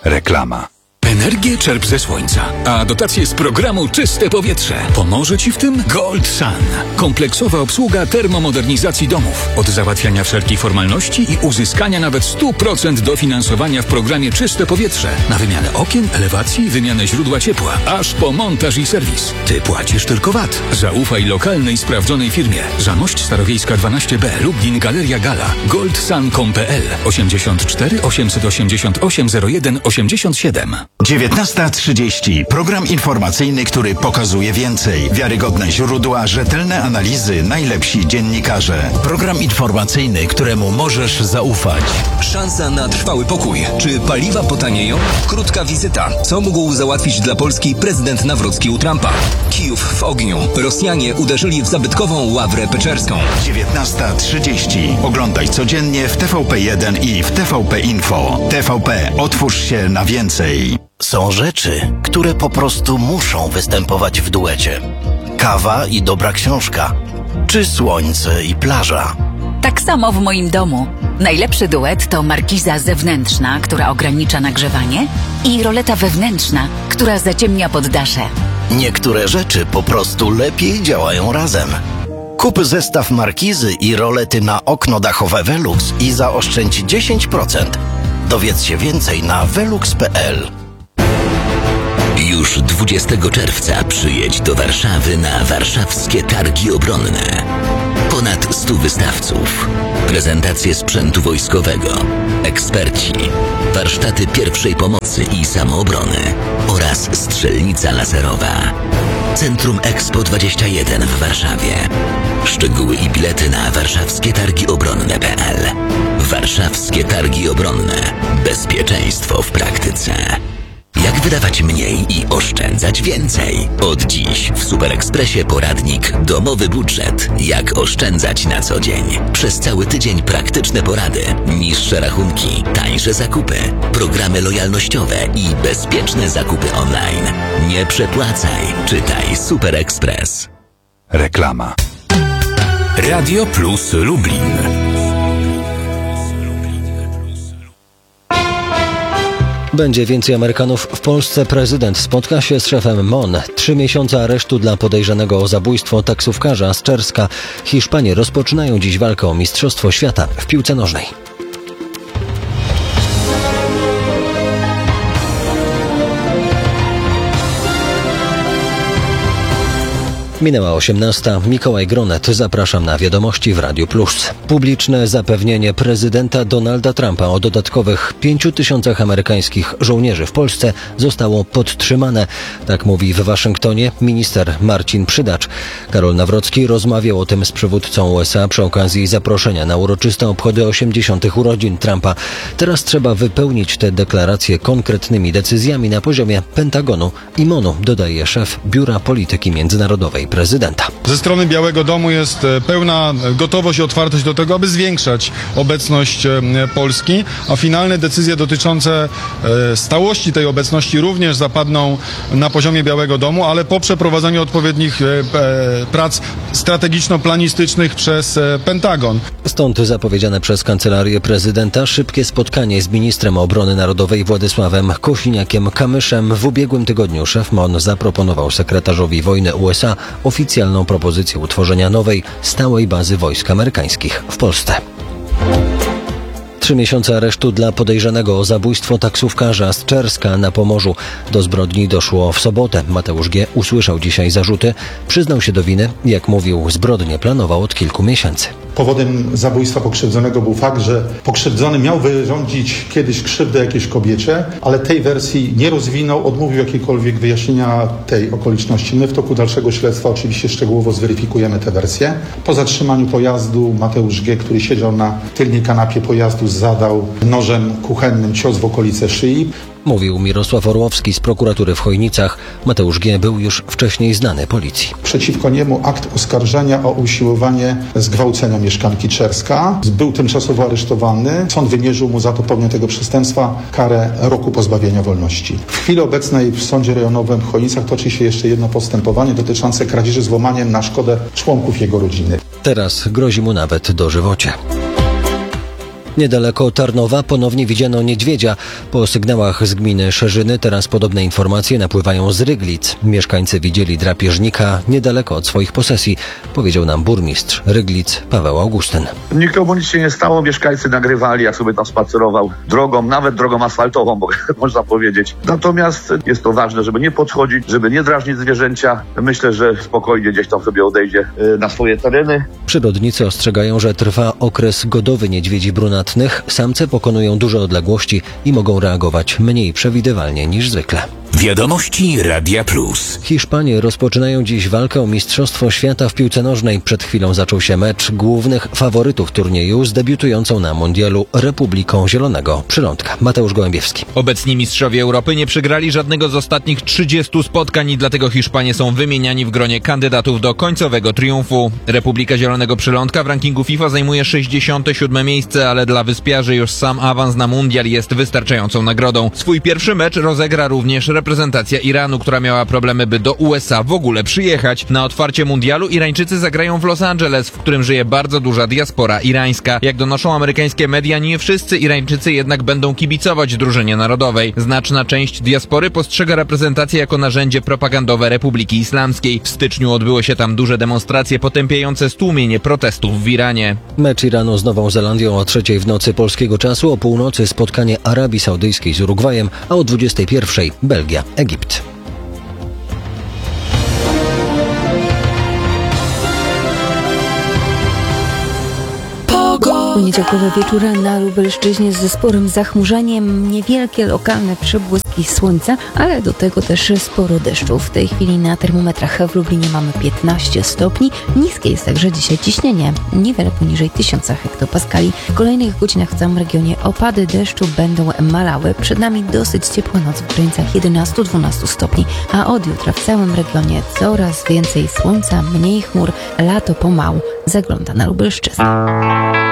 Reklama. Energię czerp ze słońca, a dotacje z programu Czyste Powietrze. Pomoże Ci w tym Gold Sun. Kompleksowa obsługa termomodernizacji domów. Od załatwiania wszelkich formalności i uzyskania nawet 100% dofinansowania w programie Czyste Powietrze. Na wymianę okien, elewacji, wymianę źródła ciepła, aż po montaż i serwis. Ty płacisz tylko VAT. Zaufaj lokalnej, sprawdzonej firmie. Zamość Starowiejska 12B, Lublin, Galeria Gala. goldsun.com.pl 84 888 01 87. 19:30. Program informacyjny, który pokazuje więcej. Wiarygodne źródła, rzetelne analizy, najlepsi dziennikarze. Program informacyjny, któremu możesz zaufać. Szansa na trwały pokój. Czy paliwa potanieją? Krótka wizyta. Co mógł załatwić dla Polski prezydent Nawrocki u Trumpa? Kijów w ogniu. Rosjanie uderzyli w zabytkową Ławrę Peczerską. 19:30. Oglądaj codziennie w TVP1 i w TVP Info. TVP, otwórz się na więcej. Są rzeczy, które po prostu muszą występować w duecie. Kawa i dobra książka, czy słońce i plaża. Tak samo w moim domu. Najlepszy duet to markiza zewnętrzna, która ogranicza nagrzewanie, i roleta wewnętrzna, która zaciemnia poddasze. Niektóre rzeczy po prostu lepiej działają razem. Kup zestaw markizy i rolety na okno dachowe Velux i zaoszczędź 10%. Dowiedz się więcej na velux.pl. Już 20 czerwca przyjedź do Warszawy na warszawskie targi obronne. Ponad 100 wystawców, prezentacje sprzętu wojskowego, eksperci, warsztaty pierwszej pomocy i samoobrony oraz strzelnica laserowa. Centrum Expo 21 w Warszawie. Szczegóły i bilety na warszawskietargiobronne.pl. Warszawskie Targi Obronne. Bezpieczeństwo w praktyce. Jak wydawać mniej i oszczędzać więcej? Od dziś w SuperEkspresie poradnik Domowy budżet. Jak oszczędzać na co dzień. Przez cały tydzień praktyczne porady, niższe rachunki, tańsze zakupy, programy lojalnościowe i bezpieczne zakupy online. Nie przepłacaj. Czytaj SuperEkspres. Reklama. Radio Plus Lublin. Będzie więcej Amerykanów w Polsce. Prezydent spotka się z szefem MON. 3 miesiące aresztu dla podejrzanego o zabójstwo taksówkarza z Czerska. Hiszpanie rozpoczynają dziś walkę o Mistrzostwo Świata w piłce nożnej. Minęła 18. Mikołaj Gronet. Zapraszam na wiadomości w Radiu Plus. Publiczne zapewnienie prezydenta Donalda Trumpa o dodatkowych 5,000 amerykańskich żołnierzy w Polsce zostało podtrzymane. Tak mówi w Waszyngtonie minister Marcin Przydacz. Karol Nawrocki rozmawiał o tym z przywódcą USA przy okazji zaproszenia na uroczyste obchody 80. urodzin Trumpa. Teraz trzeba wypełnić te deklaracje konkretnymi decyzjami na poziomie Pentagonu i MONU, dodaje szef Biura Polityki Międzynarodowej prezydenta. Ze strony Białego Domu jest pełna gotowość i otwartość do tego, aby zwiększać obecność Polski, a finalne decyzje dotyczące stałości tej obecności również zapadną na poziomie Białego Domu, ale po przeprowadzeniu odpowiednich prac strategiczno-planistycznych przez Pentagon. Stąd zapowiedziane przez Kancelarię Prezydenta szybkie spotkanie z ministrem obrony narodowej Władysławem Kosiniakiem-Kamyszem. W ubiegłym tygodniu szef MON zaproponował sekretarzowi wojny USA oficjalną propozycję utworzenia nowej, stałej bazy wojsk amerykańskich w Polsce. 3 miesiące aresztu dla podejrzanego o zabójstwo taksówkarza z Czerska na Pomorzu. Do zbrodni doszło w sobotę. Mateusz G. usłyszał dzisiaj zarzuty. Przyznał się do winy. Jak mówił, zbrodnię planował od kilku miesięcy. Powodem zabójstwa pokrzywdzonego był fakt, że pokrzywdzony miał wyrządzić kiedyś krzywdę jakiejś kobiecie, ale tej wersji nie rozwinął, odmówił jakiejkolwiek wyjaśnienia tej okoliczności. My w toku dalszego śledztwa oczywiście szczegółowo zweryfikujemy tę wersję. Po zatrzymaniu pojazdu Mateusz G., który siedział na tylnej kanapie pojazdu, zadał nożem kuchennym cios w okolice szyi. Mówił Mirosław Orłowski z prokuratury w Chojnicach. Mateusz G. był już wcześniej znany policji. Przeciwko niemu akt oskarżenia o usiłowanie zgwałcenia mieszkanki Czerska. Był tymczasowo aresztowany. Sąd wymierzył mu za to pełnię tego przestępstwa karę roku pozbawienia wolności. W chwili obecnej w Sądzie Rejonowym w Chojnicach toczy się jeszcze jedno postępowanie dotyczące kradzieży z włamaniem na szkodę członków jego rodziny. Teraz grozi mu nawet dożywocie. Niedaleko Tarnowa ponownie widziano niedźwiedzia. Po sygnałach z gminy Szerzyny teraz podobne informacje napływają z Ryglic. Mieszkańcy widzieli drapieżnika niedaleko od swoich posesji, powiedział nam burmistrz Ryglic Paweł Augustyn. Nikomu nic się nie stało, mieszkańcy nagrywali, jak sobie tam spacerował drogą, nawet drogą asfaltową, bo można powiedzieć. Natomiast jest to ważne, żeby nie podchodzić, żeby nie drażnić zwierzęcia. Myślę, że spokojnie gdzieś tam sobie odejdzie na swoje tereny. Przyrodnicy ostrzegają, że trwa okres godowy niedźwiedzi brunatnych. Samce pokonują duże odległości i mogą reagować mniej przewidywalnie niż zwykle. Wiadomości Radia Plus. Hiszpanie rozpoczynają dziś walkę o Mistrzostwo Świata w piłce nożnej. Przed chwilą zaczął się mecz głównych faworytów turnieju z debiutującą na mundialu Republiką Zielonego Przylądka. Mateusz Gołębiewski. Obecni mistrzowie Europy nie przegrali żadnego z ostatnich 30 spotkań i dlatego Hiszpanie są wymieniani w gronie kandydatów do końcowego triumfu. Republika Zielonego Przylądka w rankingu FIFA zajmuje 67 miejsce, ale dla wyspiarzy już sam awans na mundial jest wystarczającą nagrodą. Swój pierwszy mecz rozegra również reprezentacja Iranu, która miała problemy, by do USA w ogóle przyjechać. Na otwarcie mundialu Irańczycy zagrają w Los Angeles, w którym żyje bardzo duża diaspora irańska. Jak donoszą amerykańskie media, nie wszyscy Irańczycy jednak będą kibicować drużynie narodowej. Znaczna część diaspory postrzega reprezentację jako narzędzie propagandowe Republiki Islamskiej. W styczniu odbyły się tam duże demonstracje potępiające stłumienie protestów w Iranie. Mecz Iranu z Nową Zelandią o 3:00 w nocy polskiego czasu, o północy spotkanie Arabii Saudyjskiej z Urugwajem, a o 21:00 Belgia, Egipt. Poniedziałkowy wieczór na Lubelszczyźnie ze sporym zachmurzeniem, niewielkie lokalne przebłyski słońca, ale do tego też sporo deszczu. W tej chwili na termometrach w Lublinie mamy 15 stopni. Niskie jest także dzisiaj ciśnienie, niewiele poniżej 1000 hektopaskali. W kolejnych godzinach w całym regionie opady deszczu będą malały. Przed nami dosyć ciepła noc w granicach 11-12 stopni, a od jutra w całym regionie coraz więcej słońca, mniej chmur. Lato pomału zagląda na Lubelszczyznę.